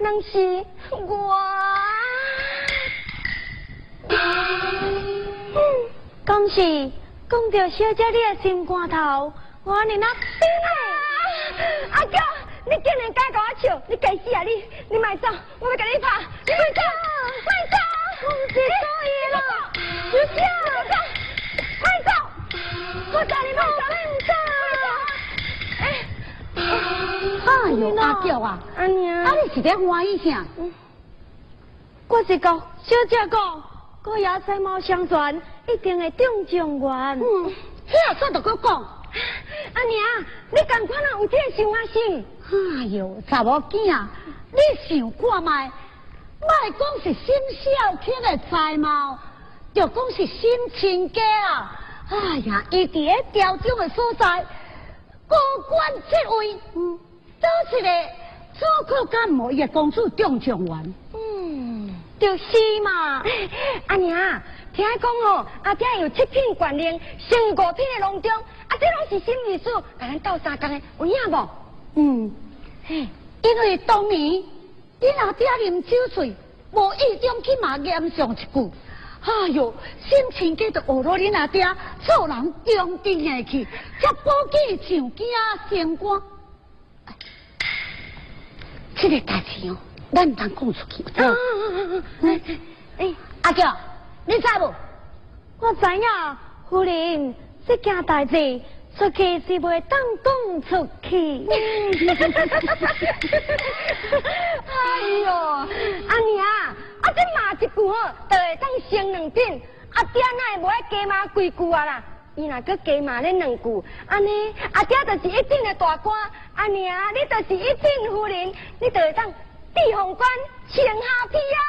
当是我。讲是讲到小姐你的心肝头，我安尼那冰嘞！阿娇，你竟然敢甲我笑，你该死啊你！你卖走，我要甲你拍！你卖走，卖走！我唔是故意啦，小姐，卖走！我叫你卖走， 哎呦，阿娇啊， 阿娘， 啊你是在欢喜啥？ 我是讲小姐讲，我也才貌相传，一定会中状元。 遐煞都搁讲。 阿娘，你赶快有这个想法心。 哎呦，查某囝啊，你想看卖，莫讲是心小巧的才貌，就讲是心亲家啊。哎呀，伊伫咧调中的所在，高官职位，都是个左靠甲无伊的公主中状元。 就是嘛。阿娘，听讲哦，阿爹有7品官令，升5品的隆中，啊，这拢是新秘书，甲咱斗相共的，有影无？ 嘿，因为当年你阿爹啉酒醉，无意中去骂严上一句，哎呦，心情家就学了恁阿爹做人用定下去，才保起上囝升官。这个代志哦，咱唔通讲出去。阿娇，你知无？ 我知影，夫人，这件代志出去是袂当讲出去。哎呦，阿娘，啊这骂一句吼，就会当升2品。阿爹哪会无爱加骂几句啊啦？伊若搁加骂恁2句，安尼阿爹就是1品的大官，阿娘你就是1品夫人，你就会当地方官穿下皮啊！